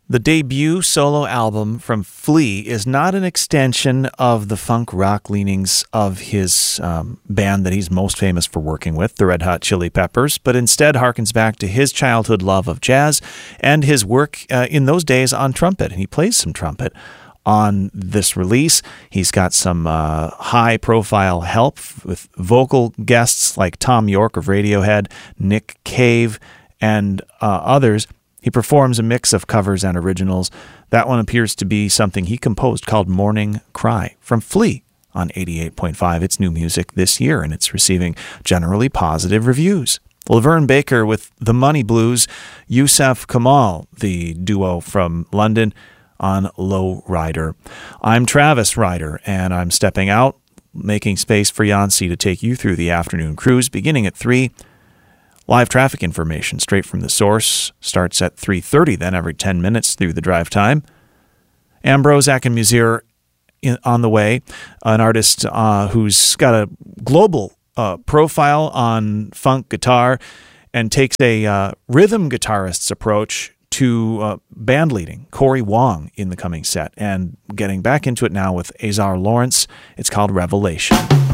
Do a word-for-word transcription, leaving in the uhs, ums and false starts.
The debut solo album from Flea is not an extension of the funk rock leanings of his um, band that he's most famous for working with, the Red Hot Chili Peppers, but instead harkens back to his childhood love of jazz and his work uh, in those days on trumpet. And he plays some trumpet on this release. He's got some uh, high-profile help with vocal guests like Tom York of Radiohead, Nick Cave, and uh, others. He performs a mix of covers and originals. That one appears to be something he composed called Morning Cry from Flea on eighty-eight point five. It's new music this year, and it's receiving generally positive reviews. Laverne Baker with The Money Blues, Yusuf Kamal, the duo from London, on Low Rider. I'm Travis Ryder, and I'm stepping out, making space for Yancey to take you through the afternoon cruise beginning at three. Live traffic information straight from the source starts at three thirty, then every ten minutes through the drive time. Ambrose Akinmusir on the way, an artist uh, who's got a global uh, profile on funk guitar and takes a uh, rhythm guitarist's approach to uh, band leading. Corey Wong in the coming set, and getting back into it now with Azar Lawrence. It's called Revelation.